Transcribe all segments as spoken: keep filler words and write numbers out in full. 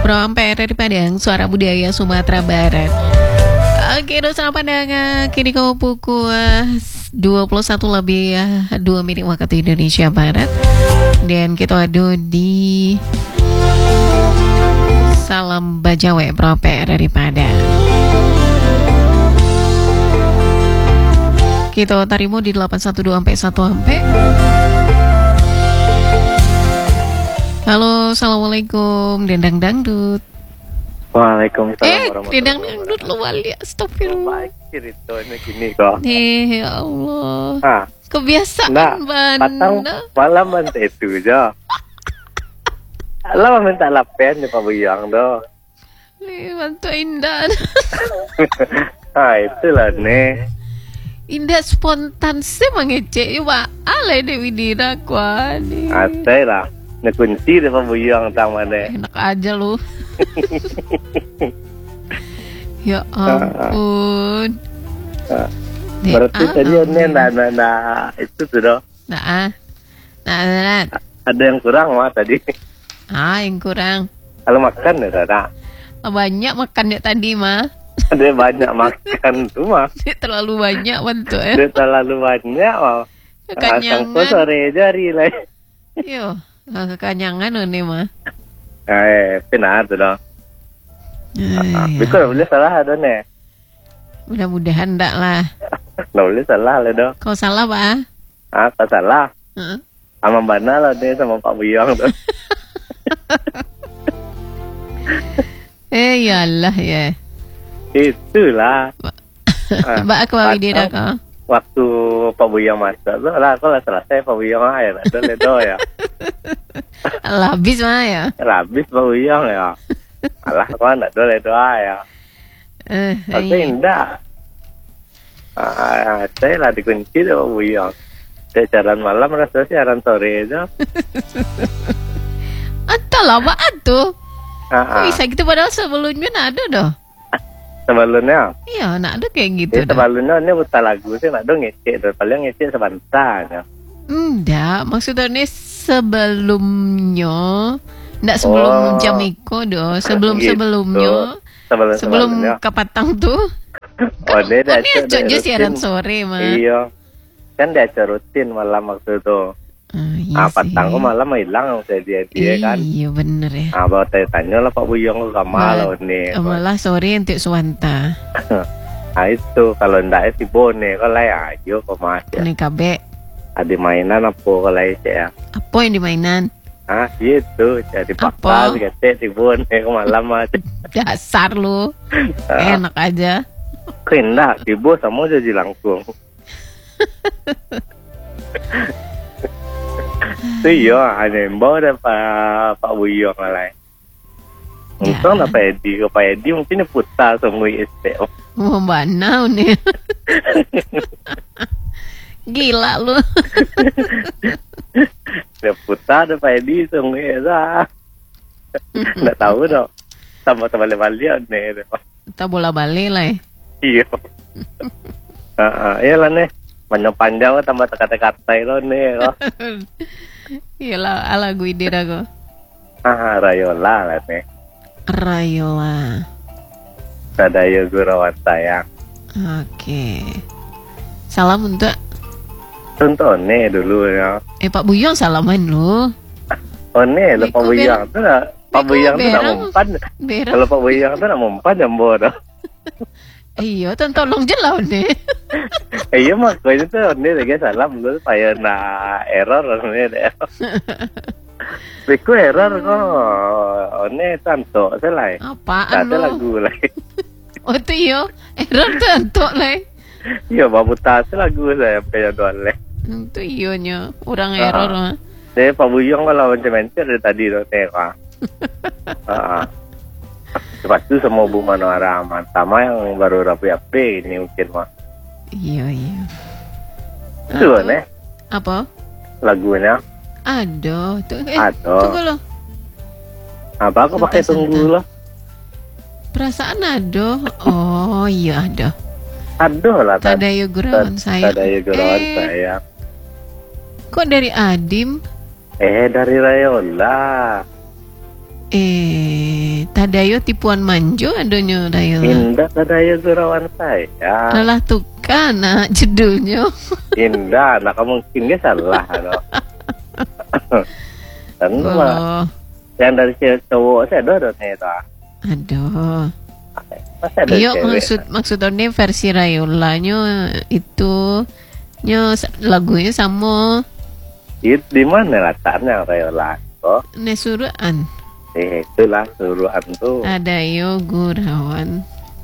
Pro Ampere dari Padang, Suara Budaya Sumatera Barat. Oke, dosa pandangan kini kau pukul dua puluh satu lebih dua menit waktu Indonesia Barat. Dan kita adu di Salam Bajawe Pro Ampere dari Padang. Kita tarimo di delapan satu dua sampai satu sampai. Halo, assalamualaikum, Dendang Dangdut. Waalaikumsalam Eh, warahmatullahi Dendang Dangdut lu wali, astagfirullah. Ceritanya gini kok. Eh, ya Allah. Ah, Kebiasaan nah, patang banda. malam mantu itu jo. Lah minta lapen ni Pak Buyang do. Eh, mantu indah. Ah, itulah nih. Indah spontan sih mengecek wa ale Dewi Dira kuani. Atai lah. Ni kunci dia Pak Buyang tang mana. Enak aja lu. Ya ampun. Ah, Dek, berarti ah, tadi ah. ni na na na itu tu do. Nah, ah. Nah, nah, nah. Ada yang kurang mah tadi. Ah, yang kurang. Kalau makan ya tak. Banyak makan ya tadi mah. Dia banyak makan tu mah. Dia terlalu banyak bentuk ya. Dia terlalu banyak mah. Kekanyangan. Kangko sore jari lah. Yo, kekanyangan ini mah. Eh, benar tu dah. Ah, ya. Betul boleh salah ada ni. Mudah-mudahan enggak lah. Nggak boleh salah lah dah. Kau salah, Pak? Ah, tak salah. Heeh. Sama mana lah ni sama Pak Buyang tu. Eh, yalah ya. Itulah. Ah, Mbak aku bawa dia dah patang kau. Waktu Pak Buyang masuk tu lah, aku lah selesai Pak Buyang air. Ada ledo ya. Alah, habis mah ya. Habis Pak Buyang ya. Alah, kau nak ada ledo ya. Eh, Tapi iya. indah. Ah, saya lah dikunci tu Pak Buyang. Saya jalan malam rasa siaran sore je. Entahlah, Pak tu. Ah, Kok ah. bisa gitu padahal sebelumnya nak ada dah. Sebelumnya. Iya, nak ada kayak gitu Dia dah. sebelumnya ni putar lagu sih nak dong ngecek tu. Paling ngecek sebentar je. Enggak, maksudnya ni sebelumnya. Enggak sebelum Oh. jam Iko doh, sebelum-sebelumnya. Gitu. Sebelum Sebelum sebelumnya. Kapatang tuh. Oh, dia dah Ini acak- aja dah siaran rutin. sore mah. Iya. Kan dia acara rutin malam waktu tu. Ah, iya Ah, sih. patang ko malam hilang saya dia dia kan. Iya bener ya. Ah, bawa tanya lah Pak Buyang ke kamar lah ni. Malah sore untuk Suwanta. Ah, itu kalau ndak si Bone kalau ya ayo ke mas ya. Ini kabe. Ada mainan apa kalau ya. Apa yang dimainan? Ah, gitu. Jadi Apa? paksa kata si Bone ke malam aja. Dasar lu. Ah. Enak aja. Kena si Bos sama jadi langsung. Tu ya, ada bawa dah Pak Pak Buyang lah. Untung Ya. nak Pak Edi, ke Pak Edi mungkin dia putar semua S P O. Mau banau nih. Gila lu. Dia putar dah Pak Edi semua dah. Tak tahu dah. Sama terbalik-balik ni. Kita bola balik lah ya. Iya. Ah, iya lah ni. Panjang-panjang tambah kata-kata itu ni. Gila, ala gue ide dah gue. Ah, Rayola lah ni. Rayola. Sadaya Gurawan sayang. Oke. Salam untuk Contoh ni dulu ya. eh Pak Buyong salaman lu. Oh ni lah Pak Beko Buyang tu nak. Pak Beko Buyang tu nak berang. mempan. Berang. Kalau Pak Buyang tu nak mempan jambor dah. Iya, tuan tolong je lah ni. Eh, iya mak, kau itu ni lagi salam tu supaya nak error ni deh. Beku error kau. Ni tanto selai. Apaan Tak ada lu? lagu lagi. Oh tu iyo. Error tu antuk lah. Iya, babu tas lagu saya punya doan leh. Itu iyonya. Orang Ah. error mah. Saya Pak Buyang kalau macam-macam dari tadi tu tengok. Ah. Lepas tu semua Bu Manwara aman. Sama yang baru rapi-rapi ini mungkin mah. Iya, iya. Itu Apa? ni Apa? lagunya. Ada. Tu, eh, Ada. tunggu lo. Apa aku pakai Santai, tunggu santai. lah. Perasaan ada. Oh, iya ada. Ada lah. Tadaya Gurawan saya. Tadaya Gurawan eh, saya. Kok dari Adim? Eh, dari Rayola. Eh, Tadayo tipuan manjo adonyo dayo. Indah Tadayo Gurawan saya. Alah tuh kan nah, judulnya. Indah, nah mungkin dia salah ano. Dan Oh, yang dari cewek cowok saya ada ada nih ta. aduh. Masa ada Iyo cewek. maksud maksudnya versi Rayolanya itu nyo sa- lagunya sama It, di mana letaknya Rayola? Oh, Nesuruan. eh, itulah suruhan tuh. Tadayo Gurawan.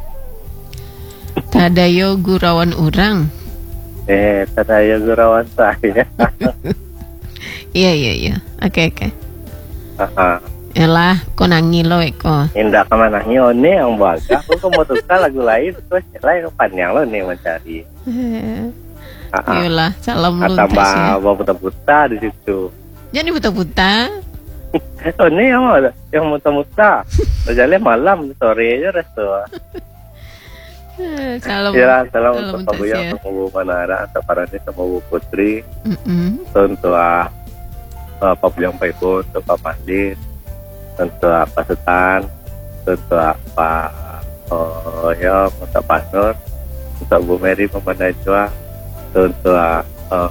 Tadayo Gurawan orang. Eh, Tadayo Gurawan saya. Iya iya iya. Oke oke. Aha. Yalah, kau nangilo eko. Indah kemana nyone yang baga. Aku kemutusan lagu lain terus lain panjang lo nih mencari. Aha. Iyalah, salam luntas Tambah ya. bawa buta-buta di situ. Jadi buta-buta. Oh ini yang mana? Yang muta-muta. Berjalan malam sore aja resto. Eh, Salam. Ya, salam salam untuk Pak luntas Buya, ya. untuk Bu Manara, untuk Parani, sama Bu Putri, Mm-mm. untuk ah, ah, Pak Bujang Paipo, untuk Pak Masjid, untuk ah, Pak Setan, untuk ah, Pak oh, ya, untuk Pak Nur, untuk Bu Mary Pemanajwa, untuk ah, ah,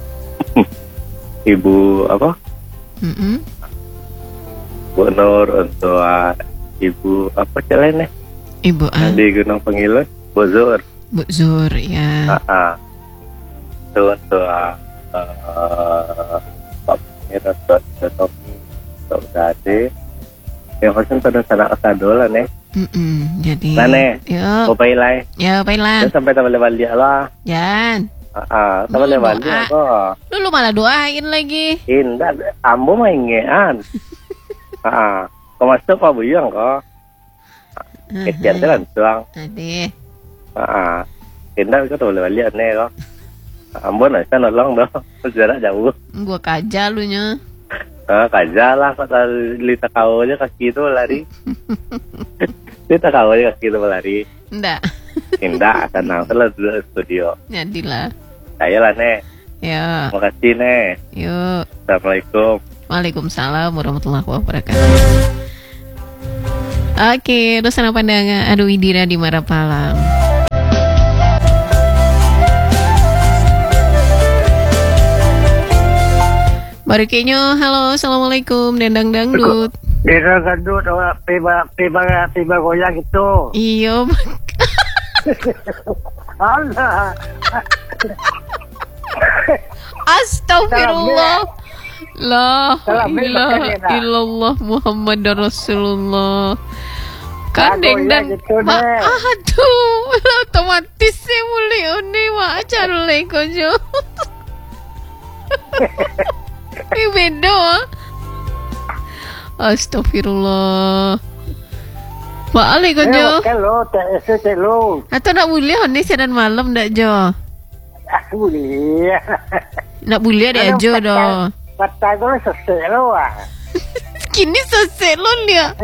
Ibu apa? Mm-mm. Bu Nur, untuk ah, Ibu apa jalan nih? Ibu An, Di Gunung Pengilun, Bu Zur. Bu Zur ya. Ah, ah. Itu untuk ah, ah, Pak Pemir, untuk Tommy, untuk Dade. Yang harusnya pada sana kesadolan nih. Mm-mm. Jadi. Nane. Yuk. Mau pailai. Ya, baiklah. Dan sampai tak boleh balik lah. Jan. Ah, ah, tak boleh Hmm, balik doa. kok. Lu, lu malah doain lagi. Indah, ambo maingean. Ah, ah. Kau masuk Pak Buyang kok. Kesian tu langsung. Ade. Ah, Indah kau tak boleh balik nih kok. Ambo nak sana nolong dah. Jarak jauh. Gua kaja lu nya. Ah, kaja lah kau tak lita kau aja kaki tu lari. Lita kau aja kaki tu lari. Ndak. Indah tenang telah duduk studio. Jadilah. Saya lah nih. Ya. Makasih nih. Yuk. Assalamualaikum. Waalaikumsalam warahmatullahi wabarakatuh. Oke, dosen pandangan. Aduh, Idira di Marapalang. Barikinyo, halo, assalamualaikum, dendang dangdut. Dia gandut orang peba peba peba goyang itu. Iyo, Allah. astagfirullah. La Salam, ilaha pakai dia, nak. illallah Muhammad Rasulullah. Aku Kandeng dan yang gitu, ma Nek. aduh, otomatis saya mulai oni wa acara kojo. Ini beda. ah. Astagfirullah. Maale kojo. Kalau tak esok tak lo. Atau nak boleh oni siaran malam ndak jo? Aku boleh. Nak boleh ada aja dah. Patah tu selesai lo ah. Kini selesai lo dia.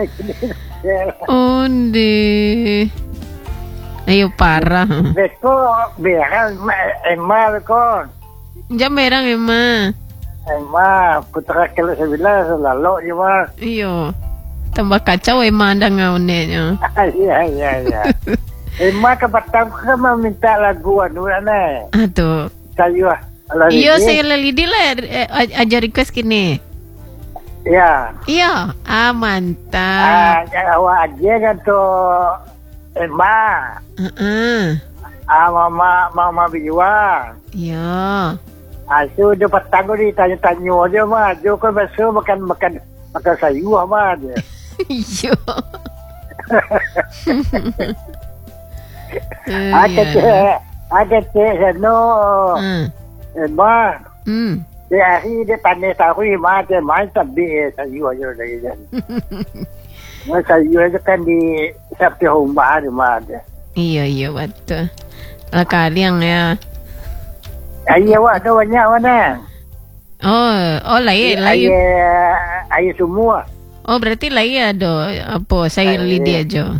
Onde. Ayo parah. Beko biarkan emal kon. Jam merang emang. Emal putra kalau sebelah selalu je mah. Iyo. Tambah kacau emang anda ngaunnya. Iya iya iya. Emal ke petang kan minta lagu anu ana. Aduh. Kayu ah. Iyo saya lelidi lah eh, aja request kini. Ya. Iya. Ah mantap. Ah, awak aja kan tu Emma, Heeh. ah mama mama biwa. Iya. Ah, so dia petang ni tanya-tanya aja mah, dia kan biasa makan makan makan sayur mah dia. Iyo. Eh, Ada ya. cek, ada cek sana Hmm. Emma. Hmm. Dia hari dia pandai tahu mah dia main tapi sayur aja lagi kan. Masa sayur aja kan di sapi rumah dia mah dia. Iya iya betul. Lah kalian ya. Ayah awak tu banyak mana? Oh, oh lain lain. Ayah ayah semua. Oh berarti lain ada apa sayur Lain. lidi aja.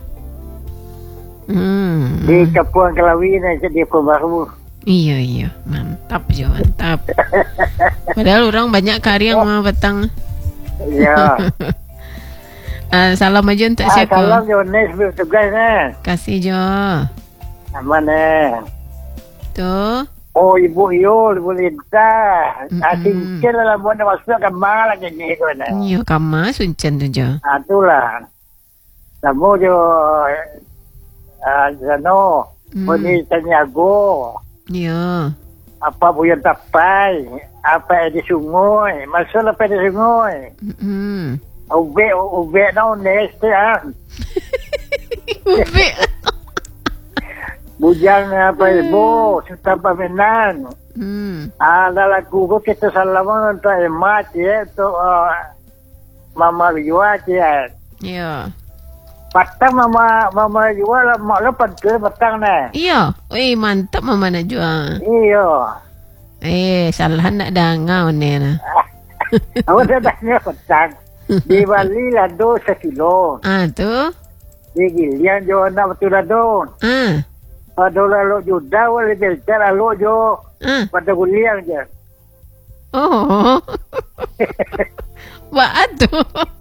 Hmm. Di Kapuang Kelawi ni jadi pembaru. Iya iya mantap jo mantap. Padahal orang banyak karya mah petang. Ya. Ah, salam aja untuk Ah, siapa? salam Jones tugas eh. Kasih Jo. Aman eh. Tuh. Oh, Ibu Yul, Ibu Linda. Mm-mm. Asing kira lah buat masuk ke malah kayak gitu nah. Yo kama suncen tu Jo. Ah, itulah. Kamu jo ah, ano, Hmm. Puni Sanyago. Yo. Apa buyan tapai, apa di sungai, masuk apa di sungai. Mm. Ube, ube na neste ah. Ubi. Bujang apa ibu, sudah paminan. Hmm. Ah, lalaku ko kita salaman to emat ya to ah, mama liwa ya. Yo. Patang mama mama liwa lah mak lepas ke patang na. Iyo. Eh mantap mama najwa. Iyo. Eh salah nak dangau ni na. Awak dah tanya patang. Di Bali lah do sekilo. Ah tu. Di Gilian jo na betul lah do. Ah. Pada lalu juda wala belcar lalu jo Ah. pada guliang je. Oh. Baat tu.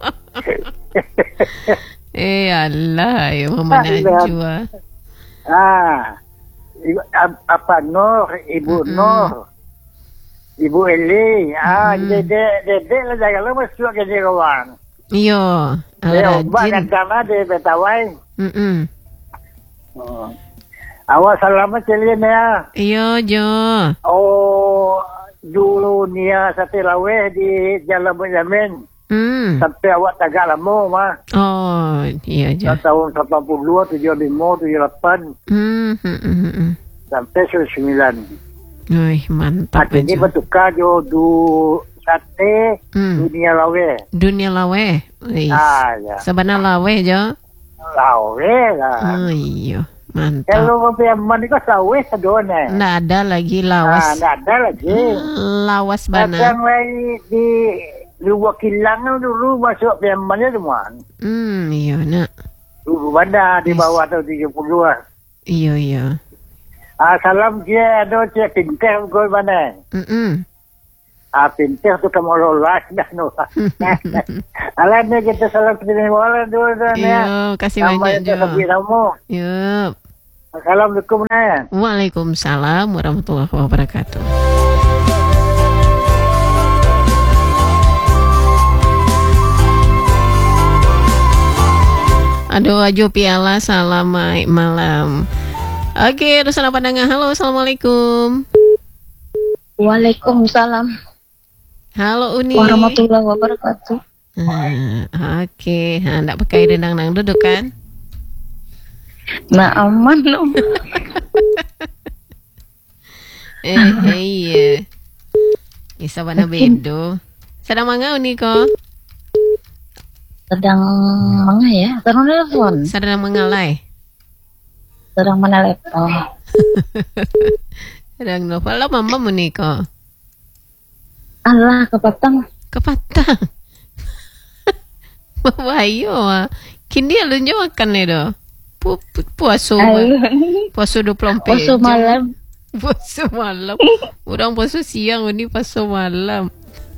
Eh Allah, ya mama najwa. Ah, ibu, ap- apa Nur, Ibu Mm-mm. Nur, Ibu Eli, ah, Mm. dede, dede lah jangan lu masuk ke dia kawan. Iyo. Dia obat Rajin. kan sana dia betawai. Mm-mm. Oh. Awas selamat celin ya. Iyo Jo. Oh, dulu nia sate lawe di Jalan Benjamin. Hmm. Sampai awak tagak lama mah. Oh, iya Jo. Tahun lapan puluh dua, tujuh puluh lima, tujuh puluh lapan, Hmm. hmm, hmm, hmm. sampai sembilan. Wih, mantap Ini Jo. bertukar jo du sate Hmm. dunia lawe. Dunia lawe. Wih. Ah ya, Sabana lawe Jo. lawe lah. Oh, iya. Mantap. Kalau pempiaman itu lawe sedone. Nggak ada lagi Ah, lawas. nggak ada lagi. Lawas bana. Kadang lagi di dua kilang dulu masuk piamannya semua. Hmm, iya nak. Dulu banda di bawah tahun tiga puluh an. Iya iya. Ah, salam dia ada cie pinteh kau mana? Mm-mm. Ah, pinteh tu kamu lolas dah no. Alah ni kita salam kita wala dulu dah ni. Iya, kasih banyak Jo. Jo. Kamu. Yup. Assalamualaikum na. Waalaikumsalam warahmatullahi wabarakatuh. Aduh, ajo piala, salam malam. Oke, Rusana Pandangan. Halo, assalamualaikum. Waalaikumsalam Halo Uni. warahmatullahi wabarakatuh. Ah, Oke, nah, ndak pakai dendang nang duduk kan? Nah aman loh. Eh, iya. Isa ba na bedo? Sedang manga Uni ko? Sedang mana ya? Sedang telepon. Sedang mengalay. Sedang mana laptop. Sedang no. Wala mama mo ni ko. Allah kepatang. Kapatang. Mabayo ah. Kindi alun jo makan ni do. Pu, pu, puaso ba? Puaso dua puluh empat. Puasa malam. Puaso malam. Orang puaso siang, ini puaso malam.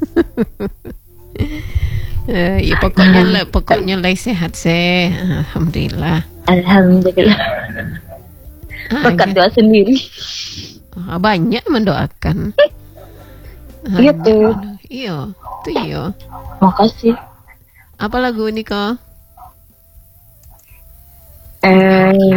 Eh, ya pokoknya lah, pokoknya lah sehat seh. Alhamdulillah. Alhamdulillah. Ah, Berkat ya. doa sendiri. Ah, banyak mendoakan. Iya tuh. Iya, tuh iya. Makasih. Apa lagu ini kok? Eh,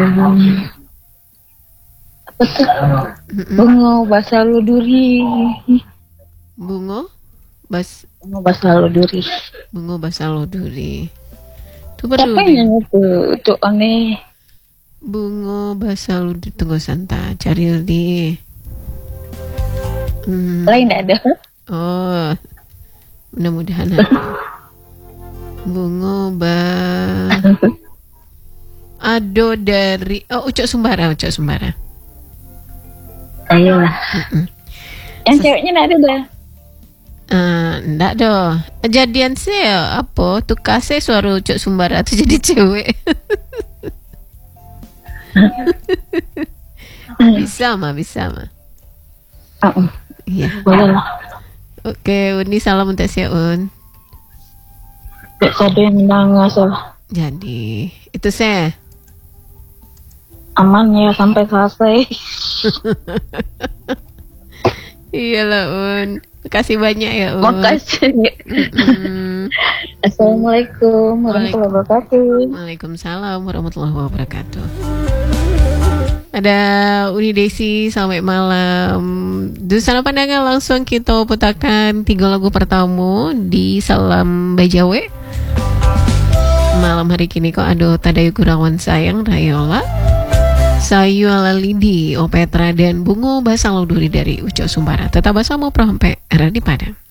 apa tuh? Bunga bahasa luduri. Bungo? Bas Bunga bahasa luduri. Bungo Basa Loduri. Itu Siapa baru yang itu? Itu aneh. Bungo Basa Loduri. Tunggu santa, cari di. Hmm. Lain ada. Oh, mudah-mudahan ada. Bungo ba. Ado dari oh Ucok Sumbara, Ucok Sumbara. Ayolah. Mm-mm. Yang ceweknya nggak ada dah. Ah, ndak doh. Jadian saya apa? Tukar saya suara Ucok Sumbara tu jadi cewek. Bisa mah, bisa mah. Uh-uh. Iya. Boleh lah. Oke, Uni salam untuk si Un. Gak ada yang menangis lah. Jadi itu saya Aman ya sampai selesai. iyalah Un, makasih banyak ya Un. Makasih. Mm-mm. Assalamualaikum warahmatullahi wabarakatuh. Waalaikumsalam warahmatullahi wabarakatuh. Ada Uni Desi, selamat malam. Di sana pandangan langsung kita putarkan tiga lagu pertama di Salam Bajawe. Malam hari kini kok ada Tadayu Gunawan Sayang, Rayola, Sayu Ala Lidi, Opetra dan Bungo Basang Lauduri dari Ucok Sumbara. Tetap bersama Prohampe, era di Padang.